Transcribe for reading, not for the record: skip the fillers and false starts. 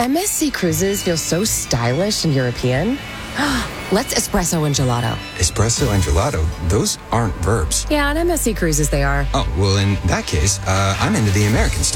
MSC Cruises feel so stylish and European. Let's espresso and gelato. Espresso and gelato, those aren't verbs. Yeah, on MSC Cruises they are. Oh, well, in that case, I'm into the American style.